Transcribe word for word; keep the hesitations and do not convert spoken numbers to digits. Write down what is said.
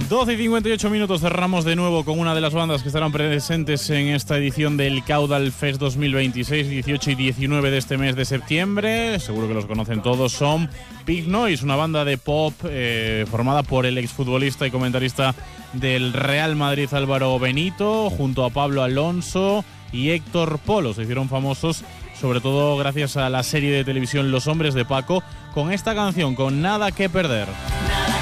doce y cincuenta y ocho minutos, cerramos de nuevo con una de las bandas que estarán presentes en esta edición del Caudal Fest dos mil veintiséis, dieciocho y diecinueve de este mes de septiembre. Seguro que los conocen todos. Son Pig Noise, una banda de pop eh, formada por el exfutbolista y comentarista del Real Madrid Álvaro Benito, junto a Pablo Alonso y Héctor Polo. Se hicieron famosos sobre todo gracias a la serie de televisión Los Hombres de Paco, con esta canción, con Nada que Perder.